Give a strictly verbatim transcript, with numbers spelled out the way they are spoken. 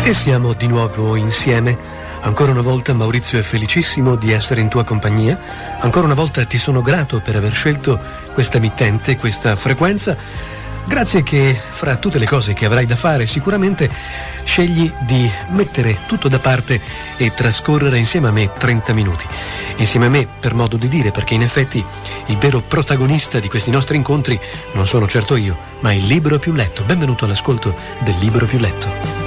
E siamo di nuovo insieme. Ancora una volta Maurizio è felicissimo di essere in tua compagnia. Ancora una volta ti sono grato per aver scelto questa emittente, questa frequenza. Grazie che fra tutte le cose che avrai da fare sicuramente scegli di mettere tutto da parte e trascorrere insieme a me trenta minuti. Insieme a me, per modo di dire, perché in effetti il vero protagonista di questi nostri incontri non sono certo io, ma il libro più letto. Benvenuto all'ascolto del libro più letto.